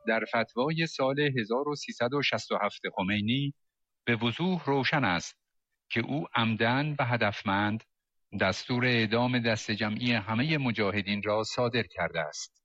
در فتوای سال 1367 خمینی به وضوح روشن است که او عمدن و هدفمند دستور اعدام دست جمعی همه مجاهدین را صادر کرده است.